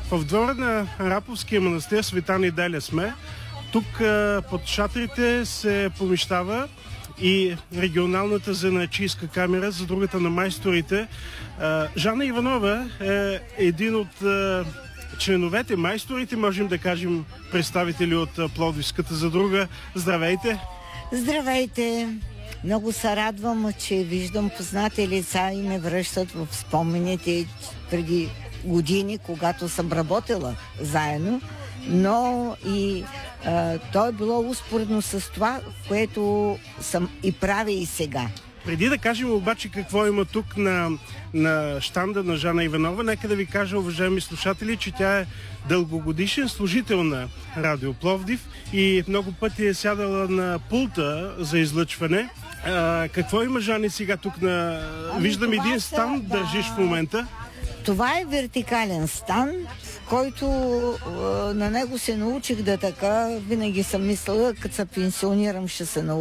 В двора на Раповския манастир Света Неделя сме. Тук под шатрите се помещава и регионалната занаятчийска камера за другата на майсторите. Жана Иванова е един от членовете, майсторите, можем да кажем представители от Пловдивската задруга. Здравейте! Здравейте! Много се радвам, че виждам познати лица и ме връщат в спомените преди години, когато съм работила заедно, но и то е било успоредно с това, което съм и правя и сега. Преди да кажем обаче какво има тук на щанда на Жана Иванова, нека да ви кажа, уважаеми слушатели, че тя е дългогодишен служител на Радио Пловдив и много пъти е сядала на пулта за излъчване. Какво има, Жани, сега тук виждам един стан, държиш в момента. Това е вертикален стан, който на него се научих да така. Винаги съм мислила, като се пенсионирам, ще се науча.